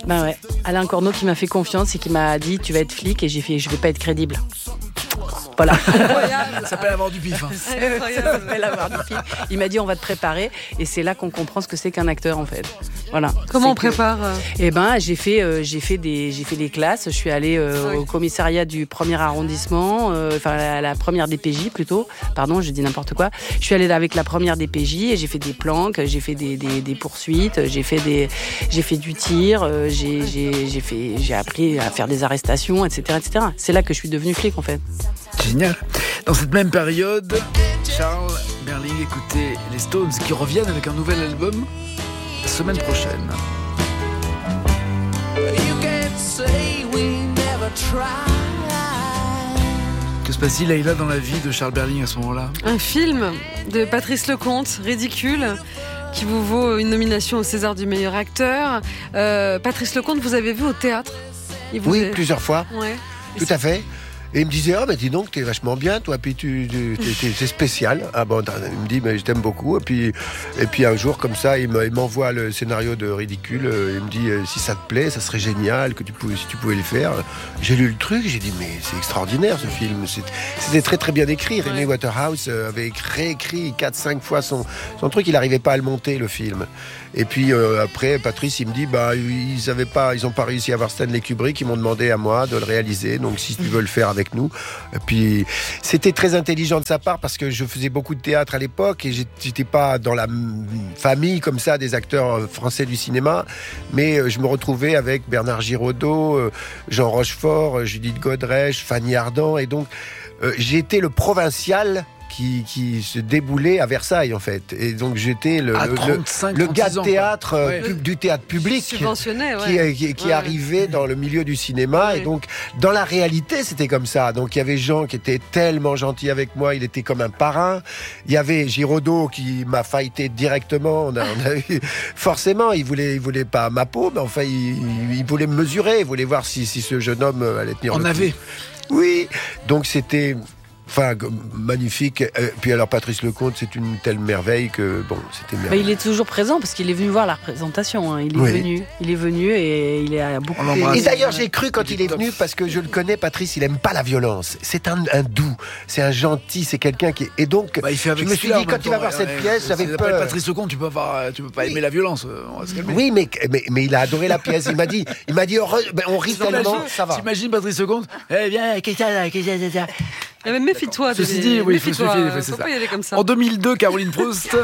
Ben ouais, Alain Corneau qui m'a fait confiance et qui m'a dit tu vas être flic, et j'ai fait je vais pas être crédible. Voilà. Ça s'appelle avoir du pif. Hein. Ça s'appelle avoir du pif. Il m'a dit on va te préparer, et c'est là qu'on comprend ce que c'est qu'un acteur en fait. Voilà. Comment on prépare Eh ben j'ai fait des classes. Je suis allée au commissariat du 1er arrondissement, la première DPJ plutôt. Pardon, je dis n'importe quoi. Je suis allée avec la première DPJ et j'ai fait des planques, j'ai fait des poursuites, j'ai fait du tir, j'ai appris à faire des arrestations, etc., etc. C'est là que je suis devenue flic en fait. Génial. Dans cette même période, Charles Berling, écoutez les Stones qui reviennent avec un nouvel album la semaine prochaine. Que se passe-t-il, Leïla, dans la vie de Charles Berling à ce moment-là ? Un film de Patrice Lecomte, Ridicule, qui vous vaut une nomination au César du meilleur acteur. Patrice Lecomte, vous avez vu au théâtre ? Oui, plusieurs fois. Ouais. Tout à fait. Et il me disait, mais dis donc, t'es vachement bien, toi, puis t'es spécial. Ah bon, il me dit, mais je t'aime beaucoup. Et puis un jour, comme ça, il m'envoie le scénario de Ridicule. Il me dit, si ça te plaît, ça serait génial si tu pouvais le faire. J'ai lu le truc, j'ai dit, mais c'est extraordinaire ce film. C'était très très bien écrit. Ouais. Raymond Waterhouse avait réécrit 4-5 fois son truc. Il n'arrivait pas à le monter, le film. Et puis après, Patrice, il me dit, ils n'ont pas réussi à avoir Stanley Kubrick. Ils m'ont demandé à moi de le réaliser. Donc si tu veux le faire avec nous. Et puis c'était très intelligent de sa part parce que je faisais beaucoup de théâtre à l'époque et j'étais pas dans la famille comme ça des acteurs français du cinéma, mais je me retrouvais avec Bernard Giraudot, Jean Rochefort, Judith Godrèche, Fanny Ardant, et donc j'étais le provincial qui se déboulait à Versailles en fait, et donc j'étais le gars de théâtre du théâtre public qui arrivait dans le milieu du cinéma, et donc dans la réalité c'était comme ça. Donc il y avait Jean qui était tellement gentil avec moi, il était comme un parrain. Il y avait Giraudot qui m'a fighté directement. On a eu, forcément il voulait pas ma peau, mais enfin il voulait me mesurer, il voulait voir si ce jeune homme allait tenir le coup. Oui, donc c'était magnifique. Puis alors Patrice Lecomte, c'est une telle merveille que c'était merveilleux. Il est toujours présent parce qu'il est venu voir la représentation. Hein. Il est venu et il a beaucoup. Et d'ailleurs j'ai cru quand il est venu, parce que je le connais, Patrice, il aime pas la violence. C'est un doux, c'est un gentil, c'est quelqu'un qui. Et donc je me suis dit, quand il va voir cette pièce, j'avais peur. Patrice Lecomte, tu peux pas aimer la violence. Oui, mais il a adoré la pièce. Il m'a dit on rit tellement, ça va. T'imagines Patrice Lecomte, viens, qu'est-ce que ça. Méfie-toi. Ceci dit, oui, il faut se méfier. Faut pas y aller comme ça. En 2002, Caroline Proust